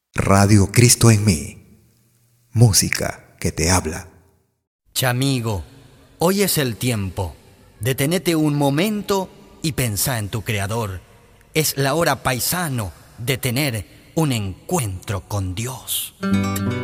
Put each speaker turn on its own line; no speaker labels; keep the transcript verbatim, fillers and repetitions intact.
Radio Cristo en mí. Música que te habla.
Chamigo, hoy es el tiempo. Detenete un momento y pensá en tu Creador. Es la hora, paisano, de tener un encuentro con Dios.